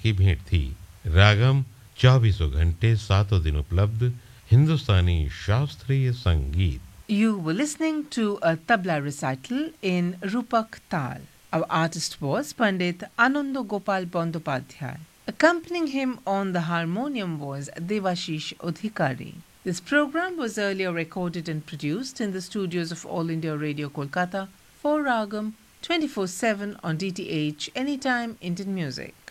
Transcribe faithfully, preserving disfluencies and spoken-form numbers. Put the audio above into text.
की भेंट थी। रागम चौबीसों घंटे सातों दिन उपलब्ध हिंदुस्तानी शास्त्रीय संगीत। You were listening to a tabla recital in Rupak Tal. Our artist was Pandit Anando Gopal Bandopadhyay. Accompanying him on the harmonium was Devashish Odhikari. This program was earlier recorded and produced in the studios of All India Radio Kolkata for Ragam twenty-four seven on D T H Anytime Indian Music.